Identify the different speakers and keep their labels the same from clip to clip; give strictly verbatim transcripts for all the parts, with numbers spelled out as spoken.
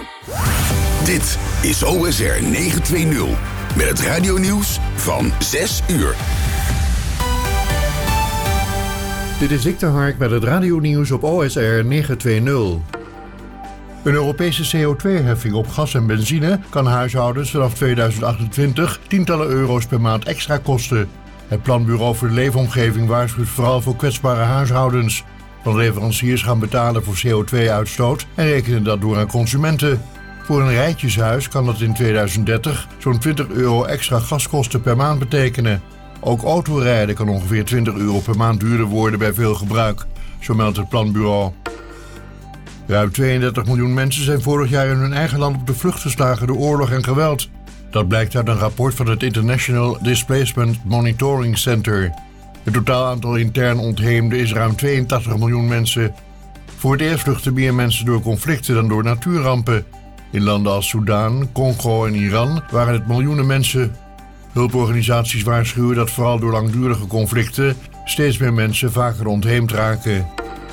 Speaker 1: Dit is O S R negenhonderdtwintig met het radionieuws van zes uur.
Speaker 2: Dit is Dick de Hark met het radionieuws op O S R negenhonderdtwintig. Een Europese C O twee heffing op gas en benzine kan huishoudens vanaf tweeduizend achtentwintig tientallen euro's per maand extra kosten. Het Planbureau voor de Leefomgeving waarschuwt vooral voor kwetsbare huishoudens. Want leveranciers gaan betalen voor C O twee uitstoot en rekenen dat door aan consumenten. Voor een rijtjeshuis kan dat in tweeduizend dertig zo'n twintig euro extra gaskosten per maand betekenen. Ook autorijden kan ongeveer twintig euro per maand duurder worden bij veel gebruik, zo meldt het Planbureau. Ruim tweeëndertig miljoen mensen zijn vorig jaar in hun eigen land op de vlucht geslagen door oorlog en geweld. Dat blijkt uit een rapport van het International Displacement Monitoring Center. Het totaal aantal intern ontheemden is ruim tweeëntachtig miljoen mensen. Voor het eerst vluchten meer mensen door conflicten dan door natuurrampen. In landen als Soedan, Congo en Iran waren het miljoenen mensen. Hulporganisaties waarschuwen dat vooral door langdurige conflicten steeds meer mensen vaker ontheemd raken.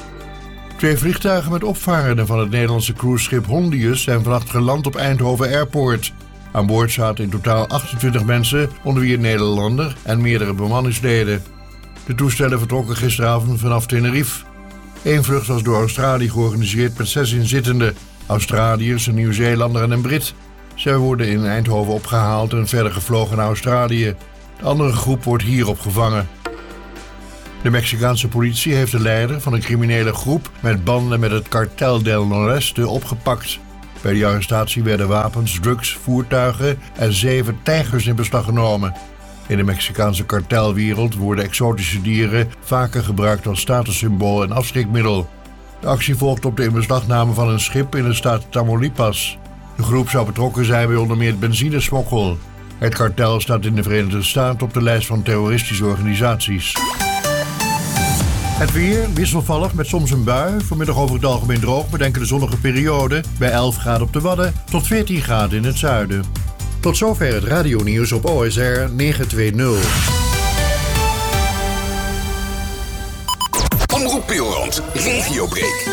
Speaker 2: Twee vliegtuigen met opvarenden van het Nederlandse cruiseschip Hondius zijn vannacht geland op Eindhoven Airport. Aan boord zaten in totaal achtentwintig mensen, onder wie een Nederlander en meerdere bemanningsleden. De toestellen vertrokken gisteravond vanaf Tenerife. Eén vlucht was door Australië georganiseerd met zes inzittenden, Australiërs, een Nieuw-Zeelander en een Brit. Zij worden in Eindhoven opgehaald en verder gevlogen naar Australië. De andere groep wordt hier opgevangen. De Mexicaanse politie heeft de leider van een criminele groep met banden met het Cartel del Noreste opgepakt. Bij de arrestatie werden wapens, drugs, voertuigen en zeven tijgers in beslag genomen. In de Mexicaanse kartelwereld worden exotische dieren vaker gebruikt als statussymbool en afschrikmiddel. De actie volgt op de inbeslagname van een schip in de staat Tamaulipas. De groep zou betrokken zijn bij onder meer benzinesmokkel. Het kartel staat in de Verenigde Staten op de lijst van terroristische organisaties. Het weer wisselvallig met soms een bui. Vanmiddag over het algemeen droog met enkele zonnige perioden. Bij elf graden op de Wadden tot veertien graden in het zuiden. Tot zover het radionieuws op O S R negenhonderdtwintig.
Speaker 1: Omroep Pilrand, Regiobreak.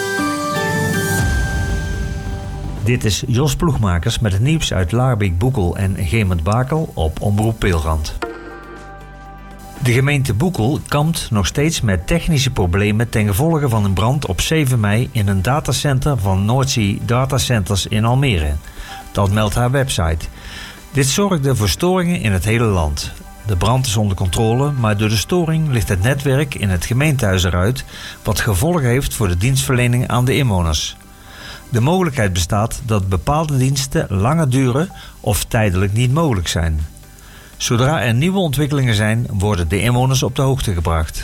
Speaker 3: Dit is Jos Ploegmakers met het nieuws uit Laarbeek, Boekel en Geement-Bakel op Omroep Pilrand. De gemeente Boekel kampt nog steeds met technische problemen ten gevolge van een brand op zeven mei in een datacenter van Noordzee Datacenters in Almere. Dat meldt haar website. Dit zorgde voor storingen in het hele land. De brand is onder controle, maar door de storing ligt het netwerk in het gemeentehuis eruit, wat gevolgen heeft voor de dienstverlening aan de inwoners. De mogelijkheid bestaat dat bepaalde diensten langer duren of tijdelijk niet mogelijk zijn. Zodra er nieuwe ontwikkelingen zijn, worden de inwoners op de hoogte gebracht.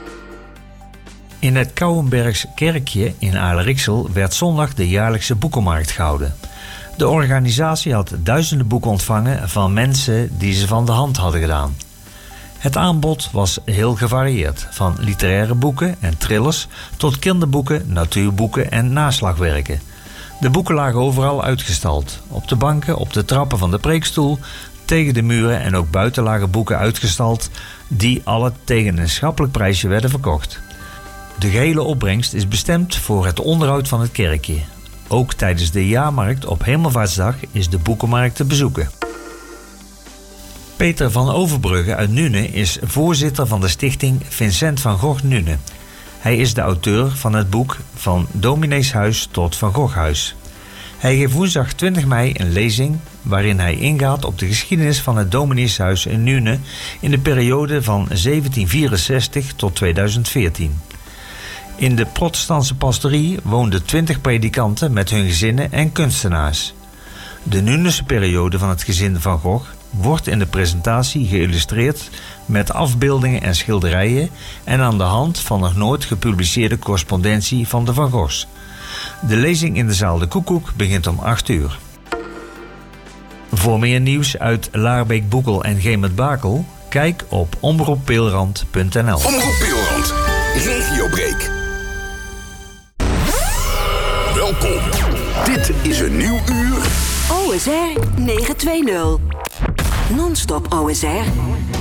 Speaker 3: In het Kouwenbergs kerkje in Aarle-Riksel werd zondag de jaarlijkse boekenmarkt gehouden. De organisatie had duizenden boeken ontvangen van mensen die ze van de hand hadden gedaan. Het aanbod was heel gevarieerd, van literaire boeken en thrillers tot kinderboeken, natuurboeken en naslagwerken. De boeken lagen overal uitgestald. Op de banken, op de trappen van de preekstoel, tegen de muren en ook buiten lagen boeken uitgestald die alle tegen een schappelijk prijsje werden verkocht. De gehele opbrengst is bestemd voor het onderhoud van het kerkje. Ook tijdens de jaarmarkt op Hemelvaartsdag is de boekenmarkt te bezoeken. Peter van Overbrugge uit Nuenen is voorzitter van de stichting Vincent van Gogh Nuenen. Hij is de auteur van het boek Van Domineeshuis tot Van Goghhuis. Hij geeft woensdag twintig mei een lezing waarin hij ingaat op de geschiedenis van het Domineeshuis in Nuenen in de periode van zeventien vierenzestig tot tweeduizend veertien. In de protestantse pastorie woonden twintig predikanten met hun gezinnen en kunstenaars. De Nuenense periode van het gezin Van Gogh wordt in de presentatie geïllustreerd met afbeeldingen en schilderijen en aan de hand van nog nooit gepubliceerde correspondentie van de Van Goghs. De lezing in de zaal De Koekoek begint om acht uur. Voor meer nieuws uit Laarbeek, Boekel en Geement-Bakel, kijk op omroep pilrand punt n l.
Speaker 1: Omroep Pilrand, Regiobreak. Welkom. Dit is een nieuw uur.
Speaker 4: O S R negenhonderdtwintig. Non-stop O S R.